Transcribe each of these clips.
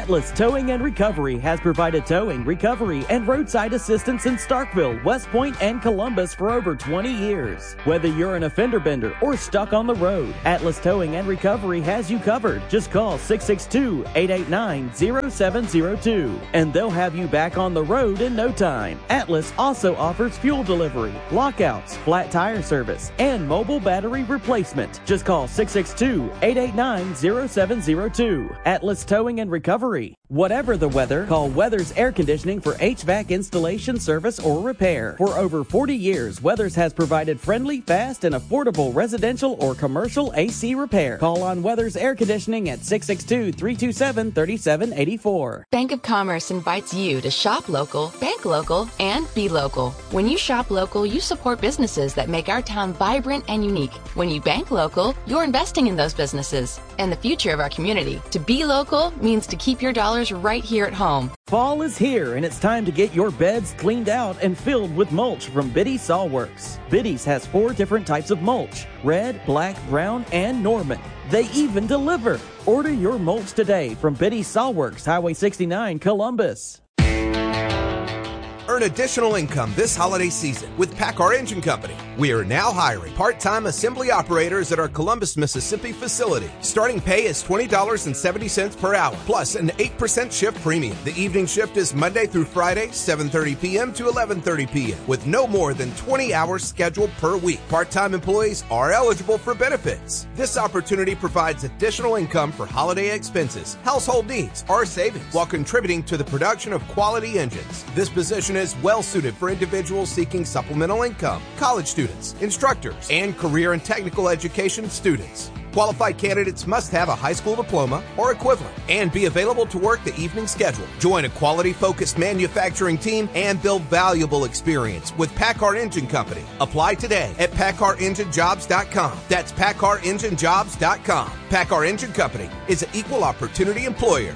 Atlas Towing and Recovery has provided towing, recovery, and roadside assistance in Starkville, West Point, and Columbus for over 20 years. Whether you're an offender bender or stuck on the road, Atlas Towing and Recovery has you covered. Just call 662-889-0702 and they'll have you back on the road in no time. Atlas also offers fuel delivery, lockouts, flat tire service, and mobile battery replacement. Just call 662-889-0702. Atlas Towing and Recovery. Whatever the weather, call Weathers Air Conditioning for HVAC installation, service, or repair. For over 40 years, Weathers has provided friendly, fast, and affordable residential or commercial AC repair. Call on Weathers Air Conditioning at 662-327-3784. Bank of Commerce invites you to shop local, bank local, and be local. When you shop local, you support businesses that make our town vibrant and unique. When you bank local, you're investing in those businesses and the future of our community. To be local means to keep your dollars right here at home. Fall is here, and it's time to get your beds cleaned out and filled with mulch from Biddy's Sawworks. Biddy's has 4 different types of mulch: red, black, brown, and Norman. They even deliver. Order your mulch today from Biddy's Sawworks, Highway 69, Columbus. Earn additional income this holiday season with PACCAR Engine Company. We are now hiring part-time assembly operators at our Columbus, Mississippi facility. Starting pay is $20.70 per hour, plus an 8% shift premium. The evening shift is Monday through Friday, 7:30 p.m. to 11:30 p.m., with no more than 20 hours scheduled per week. Part-time employees are eligible for benefits. This opportunity provides additional income for holiday expenses, household needs, or savings, while contributing to the production of quality engines. This position is well suited for individuals seeking supplemental income, college students, instructors, and career and technical education students. Qualified candidates must have a high school diploma or equivalent and be available to work the evening schedule. Join a quality-focused manufacturing team and build valuable experience with PACCAR Engine Company. Apply today at PACCAREngineJobs.com. That's PACCAREngineJobs.com. PACCAR Engine Company is an equal opportunity employer.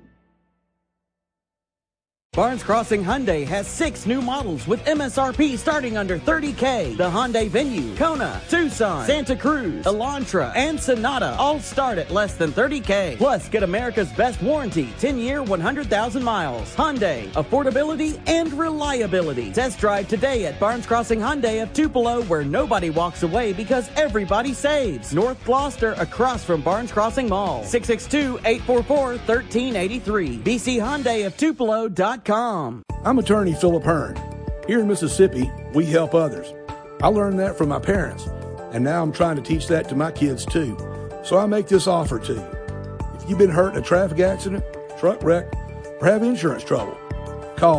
Barnes Crossing Hyundai has 6 new models with MSRP starting under $30K. The Hyundai Venue, Kona, Tucson, Santa Cruz, Elantra, and Sonata all start at less than $30K. Plus, get America's best warranty, 10-year, 100,000 miles. Hyundai, affordability and reliability. Test drive today at Barnes Crossing Hyundai of Tupelo, where nobody walks away because everybody saves. North Gloucester, across from Barnes Crossing Mall. 662-844-1383. BCHyundaiOfTupelo.com. I'm attorney Philip Hearn. Here in Mississippi, we help others. I learned that from my parents, and now I'm trying to teach that to my kids too. So I make this offer to you. If you've been hurt in a traffic accident, truck wreck, or have insurance trouble, call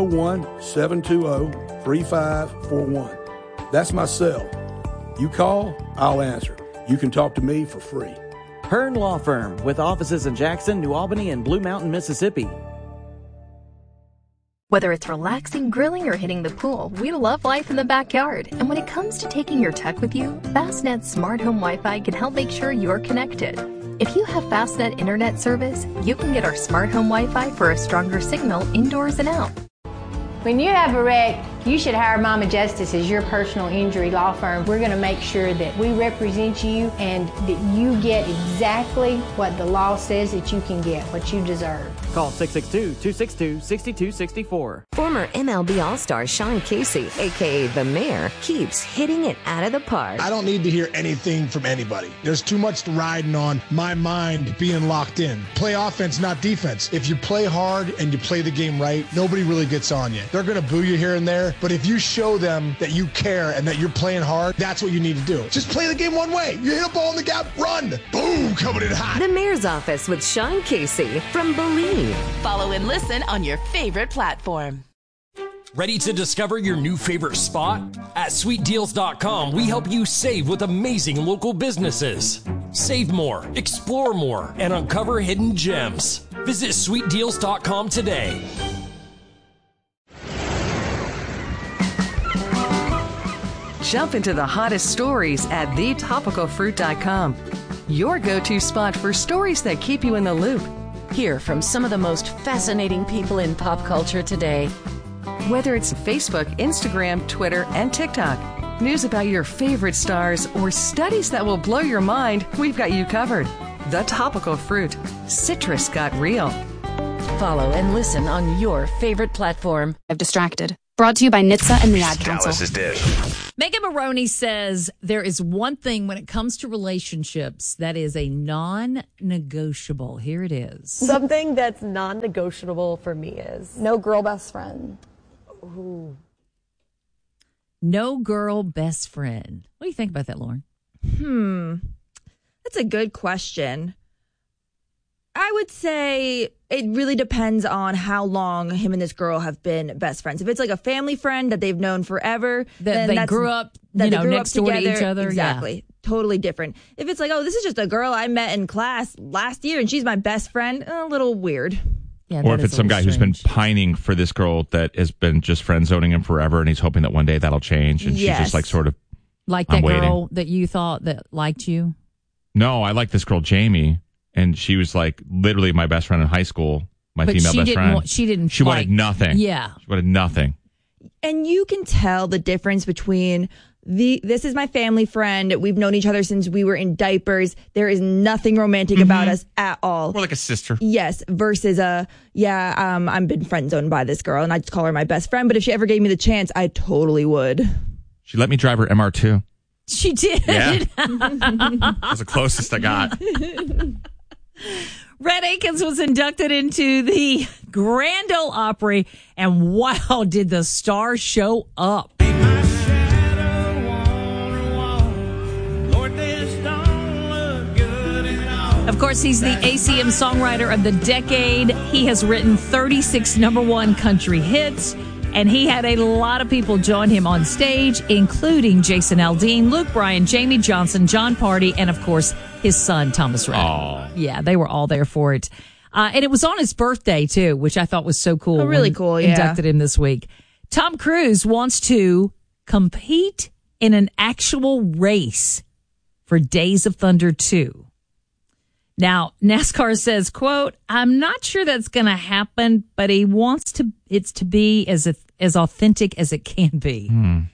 601-720-3541. That's my cell. You call, I'll answer. You can talk to me for free. Hearn Law Firm, with offices in Jackson, New Albany, and Blue Mountain, Mississippi. Whether it's relaxing, grilling, or hitting the pool, we love life in the backyard. And when it comes to taking your tech with you, Fastnet's Smart Home Wi-Fi can help make sure you're connected. If you have Fastnet internet service, you can get our Smart Home Wi-Fi for a stronger signal indoors and out. When you have a wreck, you should hire Mama Justice as your personal injury law firm. We're going to make sure that we represent you and that you get exactly what the law says that you can get, what you deserve. Call 662-262-6264. Former MLB All-Star Sean Casey, a.k.a. The Mayor, keeps hitting it out of the park. I don't need to hear anything from anybody. There's too much riding on my mind being locked in. Play offense, not defense. If you play hard and you play the game right, nobody really gets on you. They're going to boo you here and there, but if you show them that you care and that you're playing hard, that's what you need to do. Just play the game one way. You hit a ball in the gap, run. Boom, coming in hot. The Mayor's Office with Sean Casey from Believe. Follow and listen on your favorite platform. Ready to discover your new favorite spot? At SweetDeals.com, we help you save with amazing local businesses. Save more, explore more, and uncover hidden gems. Visit SweetDeals.com today. Jump into the hottest stories at thetopicalfruit.com. Your go-to spot for stories that keep you in the loop. Hear from some of the most fascinating people in pop culture today. Whether it's Facebook, Instagram, Twitter, and TikTok, news about your favorite stars, or studies that will blow your mind, we've got you covered. The Topical Fruit. Citrus got real. Follow and listen on your favorite platform. I've distracted. Brought to you by NHTSA and the Ad Council. Dallas's Dish. Megan Maroney says there is one thing when it comes to relationships that is a non-negotiable. Here it is. Something that's non-negotiable for me is no girl best friend. Ooh. No girl best friend. What do you think about that, Lauren? That's a good question. I would say it really depends on how long him and this girl have been best friends. If it's like a family friend that they've known forever, that they grew up, next door to each other. Exactly. Yeah. Totally different. If it's like, oh, this is just a girl I met in class last year and she's my best friend, a little weird. Yeah, or if it's some guy who's been pining for this girl that has been just friend zoning him forever and he's hoping that one day that'll change. And she's just like sort of like that girl that you thought that liked you. No, I like this girl, Jamie. And she was like literally my best friend in high school, female best friend. She wanted nothing. Yeah. She wanted nothing. And you can tell the difference between this is my family friend. We've known each other since we were in diapers. There is nothing romantic about us at all. More like a sister. Yes. Versus I've been friend zoned by this girl and I just call her my best friend. But if she ever gave me the chance, I totally would. She let me drive her MR2. She did. Yeah. That's the closest I got. Rhett Akins was inducted into the Grand Ole Opry, and wow, did the stars show up. Of course, he's the ACM Songwriter of the Decade. He has written 36 number one country hits, and he had a lot of people join him on stage, including Jason Aldean, Luke Bryan, Jamie Johnson, John Party, and of course, his son, Thomas Rhett. Oh. Yeah, they were all there for it. And it was on his birthday, too, which I thought was so cool. Oh, really cool, yeah. Inducted him this week. Tom Cruise wants to compete in an actual race for Days of Thunder 2. Now, NASCAR says, quote, I'm not sure that's going to happen, but he wants it to be as authentic as it can be.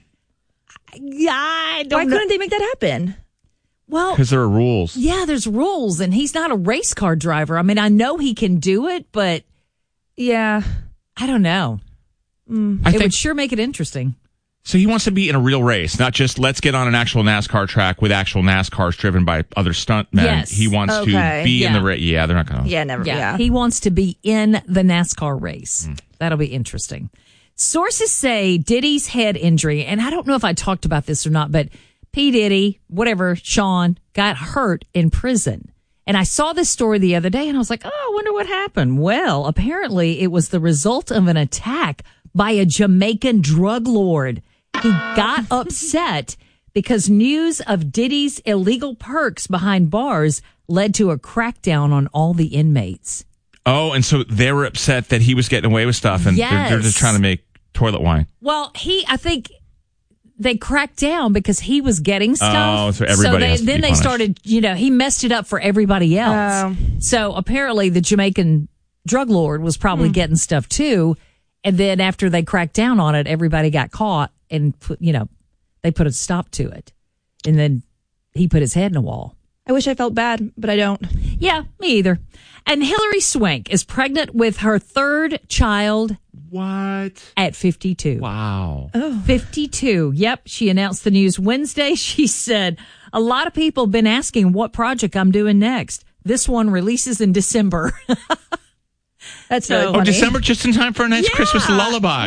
I don't Why know. couldn't they make that happen? Well, because there are rules. Yeah, there's rules, and he's not a race car driver. I mean, I know he can do it, but yeah, I don't know. It would sure make it interesting. So he wants to be in a real race, not just let's get on an actual NASCAR track with actual NASCARs driven by other stuntmen. Yes. He wants to be in the race. Yeah, they're not going to. Yeah, never. Yeah. He wants to be in the NASCAR race. That'll be interesting. Sources say Diddy's head injury, and I don't know if I talked about this or not, but P. Diddy, Sean, got hurt in prison. And I saw this story the other day, and I was like, oh, I wonder what happened. Well, apparently it was the result of an attack by a Jamaican drug lord. He got upset because news of Diddy's illegal perks behind bars led to a crackdown on all the inmates. Oh, and so they were upset that he was getting away with stuff, and they're just trying to make toilet wine. Well, I think they cracked down because he was getting stuff. Oh, so everybody has to then be they punished. started, he messed it up for everybody else. So apparently the Jamaican drug lord was probably getting stuff too. And then after they cracked down on it, everybody got caught and they put a stop to it. And then he put his head in a wall. I wish I felt bad, but I don't. Yeah, me either. And Hilary Swank is pregnant with her third child. What? At 52. Wow. Oh. 52. Yep. She announced the news Wednesday. She said, a lot of people have been asking what project I'm doing next. This one releases in December. That's so funny. December, just in time for a nice Christmas lullaby.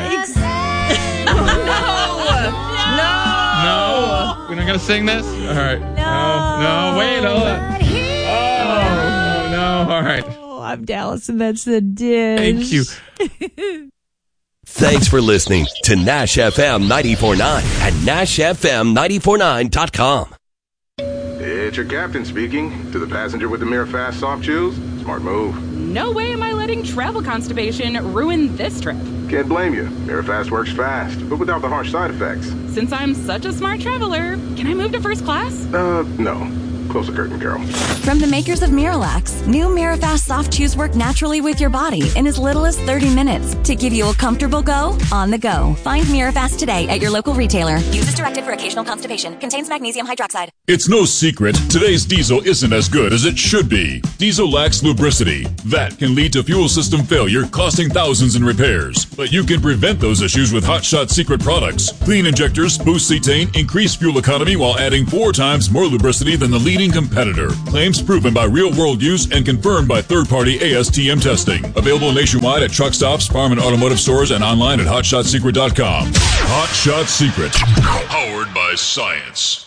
No. We're not going to sing this? All right. No. Wait. Hold on. Oh, no. All right. Oh, I'm Dallas, and that's the dish. Thank you. Thanks for listening to Nash FM 94.9 at NashFM949.com. It's your captain speaking. To the passenger with the Mirror Fast soft chews, smart move. No way am I letting travel constipation ruin this trip. Can't blame you. Mirror Fast works fast, but without the harsh side effects. Since I'm such a smart traveler, can I move to first class? No. Close the curtain, Carol. From the makers of Miralax, new Mirafast soft chews work naturally with your body in as little as 30 minutes to give you a comfortable go on the go. Find Mirafast today at your local retailer. Use as directed for occasional constipation. Contains magnesium hydroxide. It's no secret today's diesel isn't as good as it should be. Diesel lacks lubricity. That can lead to fuel system failure, costing thousands in repairs. But you can prevent those issues with Hot Shot Secret products. Clean injectors boost cetane, increase fuel economy while adding 4 times more lubricity than the leading competitor. Claims proven by real-world use and confirmed by third-party ASTM testing. Available nationwide at truck stops, farm and automotive stores, and online at hotshotsecret.com. Hot Shot Secret. Powered by science.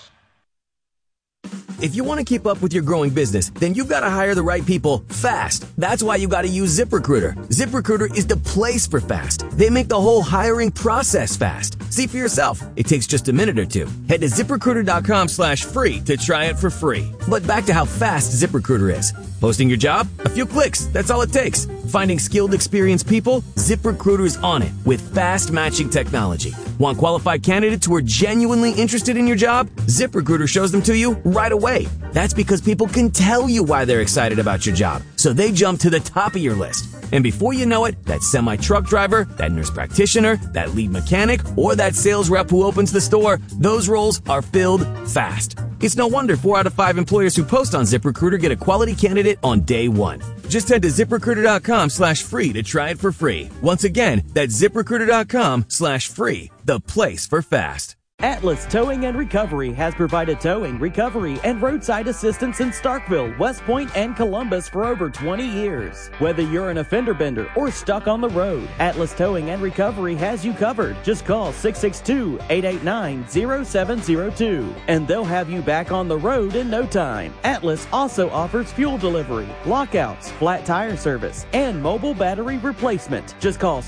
If you want to keep up with your growing business, then you've got to hire the right people fast. That's why you got to use ZipRecruiter. ZipRecruiter is the place for fast. They make the whole hiring process fast. See for yourself. It takes just a minute or two. Head to ZipRecruiter.com/free to try it for free. But back to how fast ZipRecruiter is. Posting your job? A few clicks. That's all it takes. Finding skilled, experienced people? ZipRecruiter is on it with fast matching technology. Want qualified candidates who are genuinely interested in your job? ZipRecruiter shows them to you right away. That's because people can tell you why they're excited about your job, so they jump to the top of your list. And before you know it, that semi-truck driver, that nurse practitioner, that lead mechanic, or that sales rep who opens the store, those roles are filled fast. It's no wonder 4 out of 5 employers who post on ZipRecruiter get a quality candidate on day one. Just head to ZipRecruiter.com/free to try it for free. Once again, that's ZipRecruiter.com/free, the place for fast. Atlas Towing and Recovery has provided towing, recovery, and roadside assistance in Starkville, West Point, and Columbus for over 20 years. Whether you're an offender bender or stuck on the road, Atlas Towing and Recovery has you covered. Just call 662-889-0702, and they'll have you back on the road in no time. Atlas also offers fuel delivery, lockouts, flat tire service, and mobile battery replacement. Just call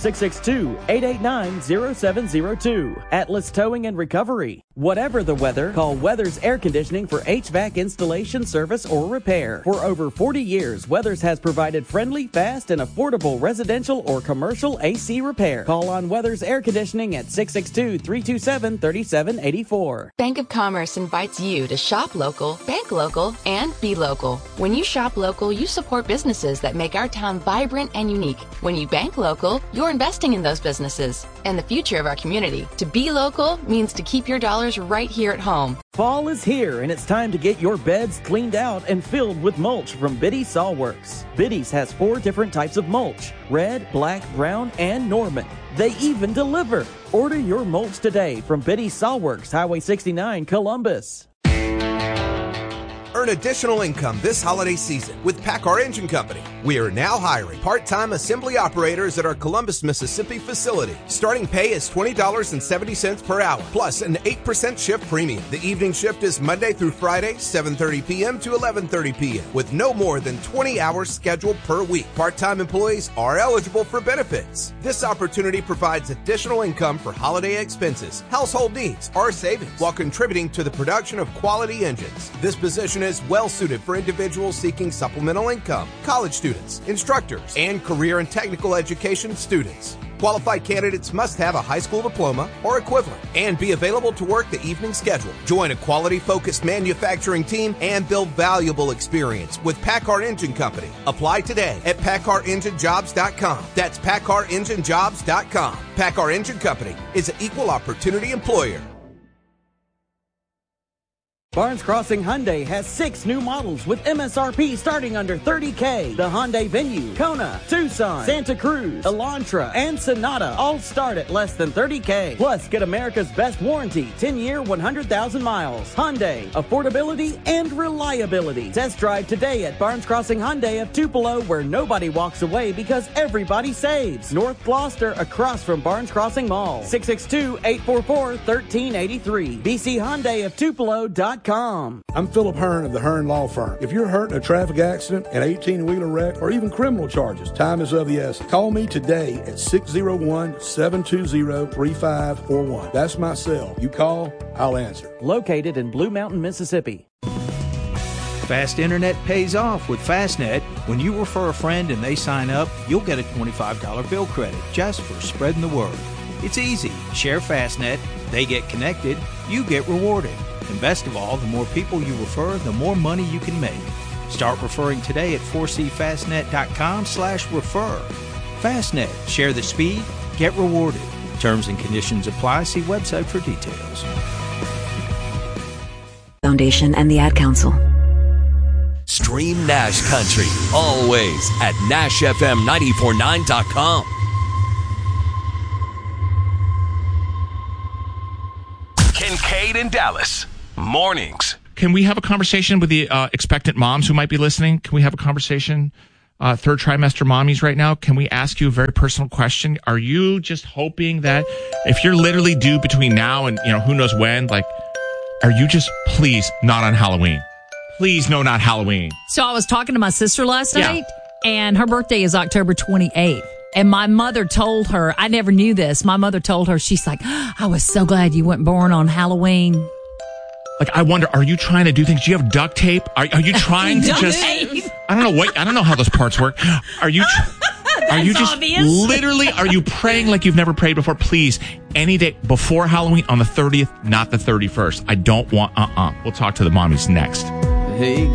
662-889-0702. Atlas Towing and Recovery. Whatever the weather, call Weathers Air Conditioning for HVAC installation, service, or repair. For over 40 years, Weathers has provided friendly, fast, and affordable residential or commercial AC repair. Call on Weathers Air Conditioning at 662-327-3784. Bank of Commerce invites you to shop local, bank local, and be local. When you shop local, you support businesses that make our town vibrant and unique. When you bank local, you're investing in those businesses and the future of our community. To be local means to keep your dollars right here at home. Fall is here, and it's time to get your beds cleaned out and filled with mulch from Biddy's Sawworks. Biddy's has 4 different types of mulch: red, black, brown, and Norman. They even deliver. Order your mulch today from Biddy's Sawworks, Highway 69, Columbus. Earn additional income this holiday season with PACCAR Engine Company. We are now hiring part-time assembly operators at our Columbus, Mississippi facility. Starting pay is $20.70 per hour, plus an 8% shift premium. The evening shift is Monday through Friday, 7:30 p.m. to 11:30 p.m., with no more than 20 hours scheduled per week. Part-time employees are eligible for benefits. This opportunity provides additional income for holiday expenses, household needs, or savings, while contributing to the production of quality engines. This position is well suited for individuals seeking supplemental income, college students, instructors, and career and technical education students. Qualified candidates must have a high school diploma or equivalent and be available to work the evening schedule. Join a quality-focused manufacturing team and build valuable experience with PACCAR Engine Company. Apply today at PACCAREngineJobs.com. That's PACCAREngineJobs.com. PACCAR Engine Company is an equal opportunity employer. Barnes Crossing Hyundai has 6 new models with MSRP starting under $30K. The Hyundai Venue, Kona, Tucson, Santa Cruz, Elantra, and Sonata all start at less than $30K. Plus, get America's best warranty, 10-year, 100,000 miles. Hyundai, affordability and reliability. Test drive today at Barnes Crossing Hyundai of Tupelo, where nobody walks away because everybody saves. North Gloucester, across from Barnes Crossing Mall. 662-844-1383. BCHyundaiOfTupelo.com. I'm Philip Hearn of the Hearn Law Firm. If you're hurt in a traffic accident, an 18-wheeler wreck, or even criminal charges, time is of the essence. Call me today at 601-720-3541. That's my cell. You call, I'll answer. Located in Blue Mountain, Mississippi. Fast internet pays off with Fastnet. When you refer a friend and they sign up, you'll get a $25 bill credit just for spreading the word. It's easy. Share Fastnet, they get connected, you get rewarded. And best of all, the more people you refer, the more money you can make. Start referring today at 4cfastnet.com/refer. Fastnet. Share the speed. Get rewarded. Terms and conditions apply. See website for details. Foundation and the Ad Council. Stream Nash Country always at NashFM949.com. Kincaid and Dallas mornings. Can we have a conversation with the expectant moms who might be listening? Can we have a conversation? Third trimester mommies right now, can we ask you a very personal question? Are you just hoping that if you're literally due between now and, who knows when, are you just please not on Halloween? Please, no, not Halloween. So I was talking to my sister last night, and her birthday is October 28th. And my mother told her, I never knew this. My mother told her, she's like, I was so glad you weren't born on Halloween. I wonder, are you trying to do things? Do you have duct tape? Are you trying to just... I don't know how those parts work. Are you just obvious. Literally, are you praying like you've never prayed before? Please, any day before Halloween on the 30th, not the 31st. I don't want, We'll talk to the mommies next. Hey.